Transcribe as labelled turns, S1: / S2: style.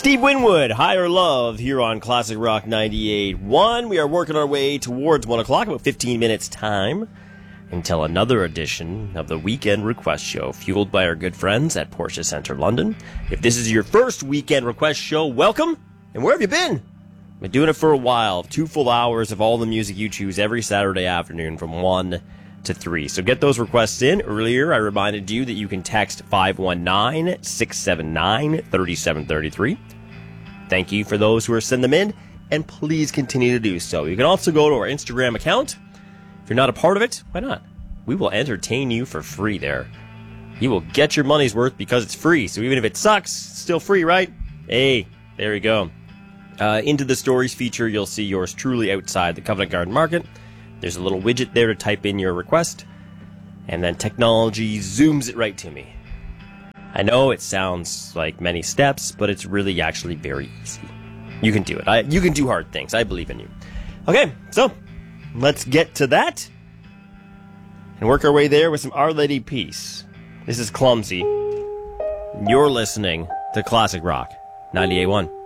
S1: Steve Winwood, Higher Love, here on Classic Rock 98.1. We are working our way towards 1 o'clock, about 15 minutes time, until another edition of the Weekend Request Show, fueled by our good friends at Porsche Centre London. If this is your first Weekend Request Show, welcome, and where have you been? I've been doing it for a while, 2 full hours of all the music you choose every Saturday afternoon from 1 to 3. So get those requests in. Earlier, I reminded you that you can text 519-679-3733. Thank you for those who are sending them in, and please continue to do so. You can also go to our Instagram account. If you're not a part of it, why not? We will entertain you for free there. You will get your money's worth because it's free. So even if it sucks, it's still free, right? Hey, there you go. Into the stories feature, you'll see yours truly outside the Covent Garden Market. There's a little widget there to type in your request, and then technology zooms it right to me. I know it sounds like many steps, but it's really actually very easy. You can do it. You can do hard things. I believe in you. Okay, so let's get to that and work our way there with some Our Lady Peace. This is Clumsy. You're listening to Classic Rock 98.1.